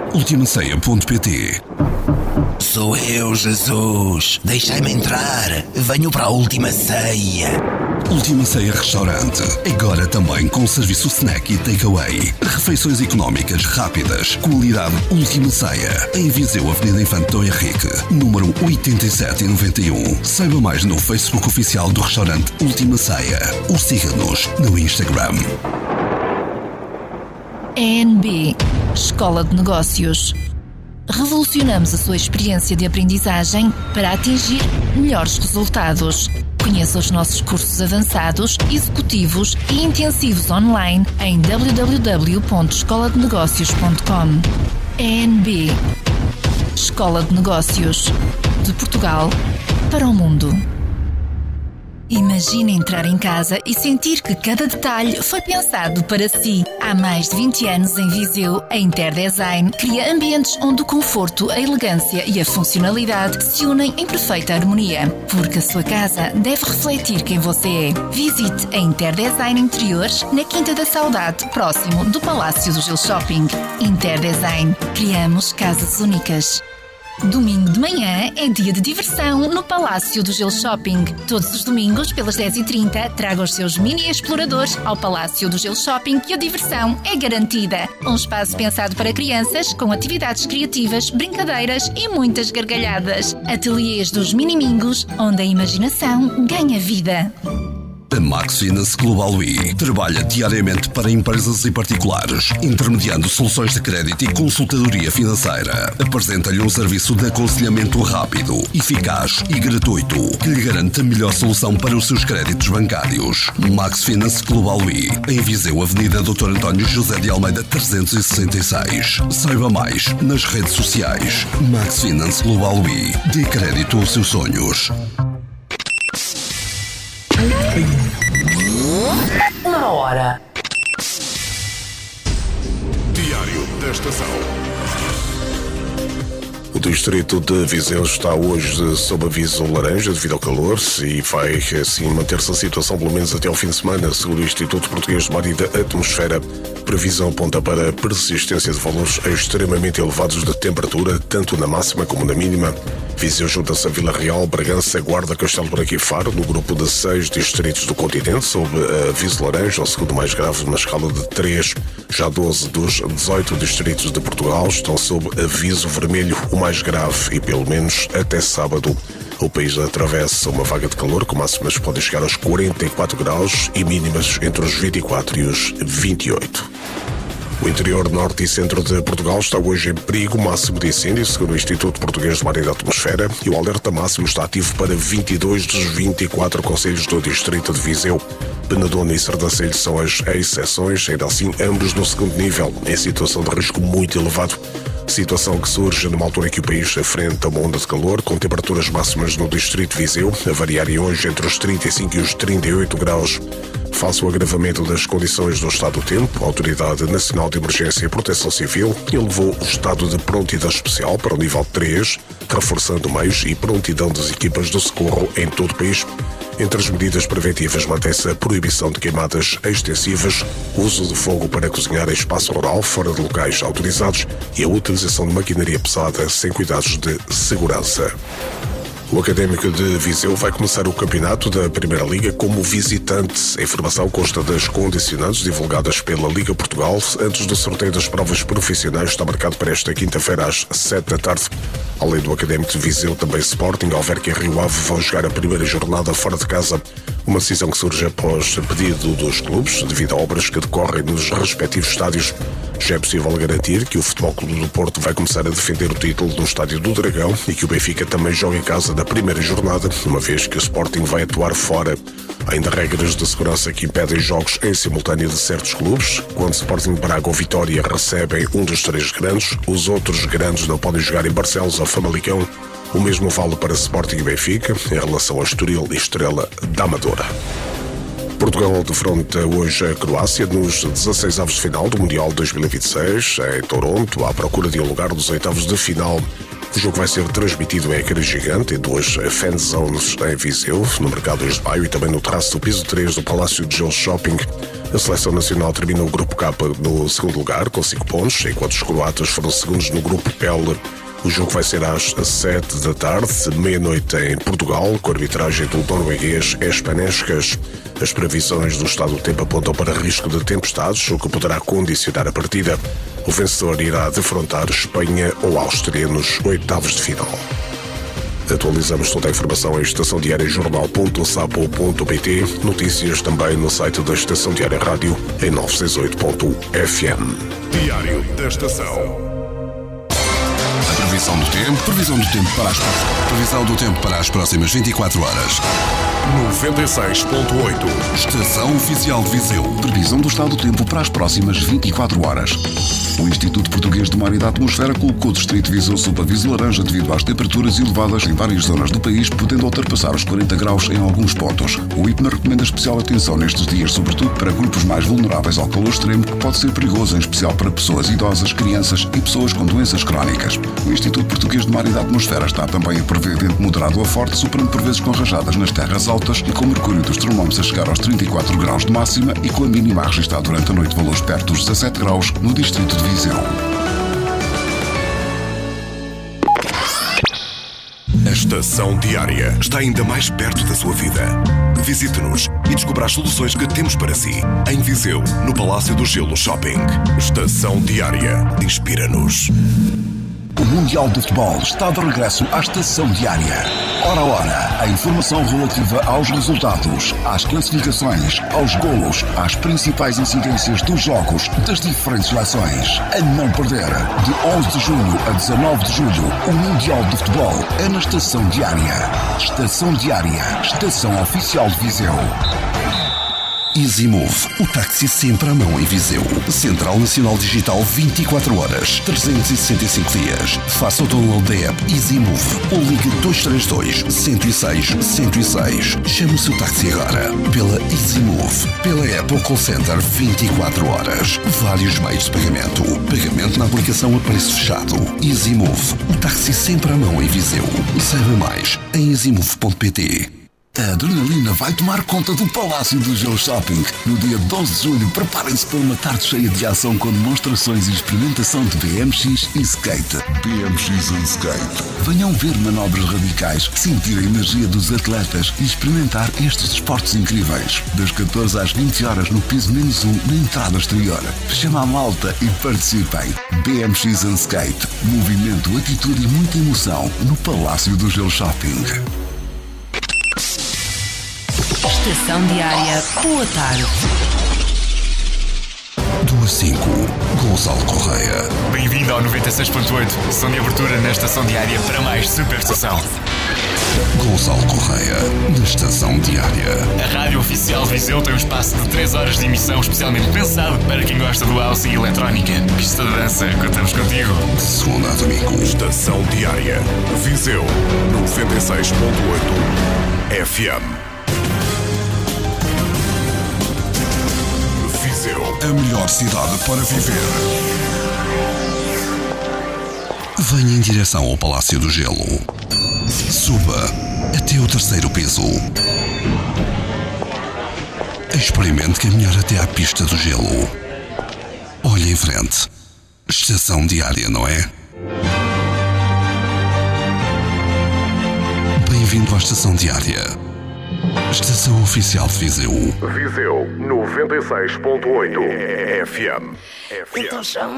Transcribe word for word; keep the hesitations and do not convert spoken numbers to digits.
ultima ceia ponto pt. Sou eu, Jesus. Deixai-me entrar. Venho para a Última Ceia. Última Ceia Restaurante. Agora também com serviço snack e takeaway. Refeições económicas, rápidas. Qualidade Última Ceia. Em Viseu, Avenida Infante Dom Henrique, número oitenta e sete noventa e um. Saiba mais no Facebook oficial do restaurante Última Ceia. Ou siga-nos no Instagram. E N B, Escola de Negócios. Revolucionamos a sua experiência de aprendizagem para atingir melhores resultados. Conheça os nossos cursos avançados, executivos e intensivos online em w w w ponto escola de negócios ponto com. E N B, Escola de Negócios. De Portugal para o mundo. Imagine entrar em casa e sentir que cada detalhe foi pensado para si. Há mais de vinte anos em Viseu, a Interdesign cria ambientes onde o conforto, a elegância e a funcionalidade se unem em perfeita harmonia. Porque a sua casa deve refletir quem você é. Visite a Interdesign Interiores na Quinta da Saudade, próximo do Palácio do Gil Shopping. Interdesign. Criamos casas únicas. Domingo de manhã é dia de diversão no Palácio do Gil Shopping. Todos os domingos, pelas dez e trinta, traga os seus mini exploradores ao Palácio do Gil Shopping e a diversão é garantida. Um espaço pensado para crianças, com atividades criativas, brincadeiras e muitas gargalhadas. Ateliês dos Minimingos, onde a imaginação ganha vida. A Max Finance Global I trabalha diariamente para empresas e particulares, intermediando soluções de crédito e consultadoria financeira. Apresenta-lhe um serviço de aconselhamento rápido, eficaz e gratuito, que lhe garante a melhor solução para os seus créditos bancários. Max Finance Global I, em Viseu, Avenida doutor António José de Almeida trezentos e sessenta e seis. Saiba mais nas redes sociais. Max Finance Global I. Dê crédito aos seus sonhos. Uma hora. Diário da Estação. O distrito de Viseu está hoje sob aviso laranja devido ao calor e vai assim manter-se a situação pelo menos até ao fim de semana, segundo o Instituto Português de Mar e da Atmosfera. Previsão aponta para a persistência de valores extremamente elevados de temperatura, tanto na máxima como na mínima. Viseu junta-se a Vila Real, Bragança, Guarda, Castelo Branco e Faro, no grupo de seis distritos do continente, sob aviso laranja, o segundo mais grave na escala de três. Já doze dos dezoito distritos de Portugal estão sob aviso vermelho, o mais grave, e pelo menos até sábado. O país atravessa uma vaga de calor, com máximas que podem chegar aos quarenta e quatro graus e mínimas entre os vinte e quatro e os vinte e oito. O interior norte e centro de Portugal está hoje em perigo máximo de incêndio, segundo o Instituto Português de Mar e da Atmosfera, e o alerta máximo está ativo para vinte e dois dos vinte e quatro concelhos do distrito de Viseu. Penedona e Sernancelho são as exceções, ainda assim ambos no segundo nível, em situação de risco muito elevado. Situação que surge numa altura em que o país enfrenta uma onda de calor, com temperaturas máximas no distrito de Viseu a variarem hoje entre os trinta e cinco e os trinta e oito graus. Face ao agravamento das condições do estado do tempo, a Autoridade Nacional de Emergência e Proteção Civil elevou o estado de prontidão especial para o nível três, reforçando meios e prontidão das equipas do socorro em todo o país. Entre as medidas preventivas mantém-se a proibição de queimadas extensivas, uso de fogo para cozinhar em espaço rural fora de locais autorizados e a utilização de maquinaria pesada sem cuidados de segurança. O Académico de Viseu vai começar o campeonato da Primeira Liga como visitante. A informação consta das condicionantes divulgadas pela Liga Portugal antes do sorteio das provas profissionais. Está marcado para esta quinta-feira às sete da tarde. Além do Académico de Viseu, também Sporting, Alverca e Rio Ave vão jogar a primeira jornada fora de casa. Uma decisão que surge após pedido dos clubes, devido a obras que decorrem nos respectivos estádios. Já é possível garantir que o Futebol Clube do Porto vai começar a defender o título no Estádio do Dragão e que o Benfica também joga em casa na primeira jornada, uma vez que o Sporting vai atuar fora. Há ainda regras de segurança que impedem jogos em simultâneo de certos clubes. Quando Sporting, Braga ou Vitória recebem um dos três grandes, os outros grandes não podem jogar em Barcelos ou Famalicão. O mesmo vale para Sporting e Benfica em relação a Estoril e Estrela da Amadora. Portugal defronta hoje a Croácia nos dezasseis avos de final do Mundial dois mil e vinte e seis, em Toronto, à procura de um lugar dos oitavos de final. O jogo vai ser transmitido em ecrã gigante em duas fan zones em Viseu, no Mercado de Baio e também no terraço do piso três do Palácio de Gelo Shopping. A seleção nacional terminou o grupo K no segundo lugar, com cinco pontos, enquanto os croatas foram segundos no grupo L. O jogo vai ser às sete da tarde, meia-noite em Portugal, com a arbitragem do norueguês Espanescas. As previsões do estado do tempo apontam para risco de tempestades, o que poderá condicionar a partida. O vencedor irá defrontar Espanha ou Áustria nos oitavos de final. Atualizamos toda a informação em estação diária jornal ponto sapo ponto pt. Notícias também no site da Estação Diária Rádio em novecentos e sessenta e oito ponto f m. Diário da Estação. Previsão do tempo, previsão do tempo para as previsão do tempo para as próximas vinte e quatro horas. noventa e seis ponto oito. Estação Oficial de Viseu. Previsão do estado do tempo para as próximas vinte e quatro horas. O Instituto Português do Mar e da Atmosfera colocou o Distrito de Viseu sob aviso laranja devido às temperaturas elevadas em várias zonas do país, podendo ultrapassar os quarenta graus em alguns pontos. O I P M A recomenda especial atenção nestes dias, sobretudo para grupos mais vulneráveis ao calor extremo, que pode ser perigoso, em especial para pessoas idosas, crianças e pessoas com doenças crónicas. O Instituto Português do Mar e da Atmosfera está também a prever vento moderado a forte, superando por vezes com rajadas nas terras altas e com o mercúrio dos termómetros a chegar aos trinta e quatro graus de máxima e com a mínima a registrar durante a noite valores perto dos dezassete graus no distrito de Viseu. A Estação Diária está ainda mais perto da sua vida. Visite-nos e descubra as soluções que temos para si. Em Viseu, no Palácio do Gelo Shopping. Estação Diária. Inspira-nos. O Mundial de Futebol está de regresso à Estação Diária. Hora a hora, a informação relativa aos resultados, às classificações, aos golos, às principais incidências dos jogos das diferentes seleções. A não perder, de onze de junho a dezanove de julho, o Mundial de Futebol é na Estação Diária. Estação Diária, Estação Oficial de Viseu. EasyMove, o táxi sempre à mão em Viseu. Central Nacional Digital vinte e quatro horas, trezentos e sessenta e cinco dias. Faça o download da app EasyMove ou ligue dois três dois, um zero seis, um zero seis. Chame o seu táxi agora pela EasyMove, pela app ou call center vinte e quatro horas. Vários meios de pagamento. Pagamento na aplicação a preço fechado. EasyMove, o táxi sempre à mão em Viseu. Saiba mais em easymove ponto pt. A adrenalina vai tomar conta do Palácio do Gelo Shopping. No dia doze de julho, preparem-se para uma tarde cheia de ação com demonstrações e experimentação de B M X e skate. B M X and Skate. Venham ver manobras radicais, sentir a energia dos atletas e experimentar estes esportes incríveis. Das catorze às vinte horas no piso menos um, na entrada exterior. Chama a malta e participem. B M X and Skate. Movimento, atitude e muita emoção no Palácio do Gelo Shopping. Estação Diária. Boa tarde. duas cinco, Gonçalo Correia. Bem-vindo ao noventa e seis ponto oito, som de abertura na Estação Diária para mais Superestação. Gonçalo Correia, da Estação Diária. A Rádio Oficial de Viseu tem um espaço de três horas de emissão especialmente pensado para quem gosta do house e eletrónica. Pista de dança, contamos contigo. Segunda a domingo. Estação Diária. Viseu, noventa e seis ponto oito F M. A melhor cidade para viver. Venha em direção ao Palácio do Gelo. Suba até o terceiro piso. Experimente caminhar até à pista do gelo. Olhe em frente. Estação Diária, não é? Bem-vindo à Estação Diária. Estação Oficial de Viseu. Viseu, noventa e seis ponto oito F M. Então chama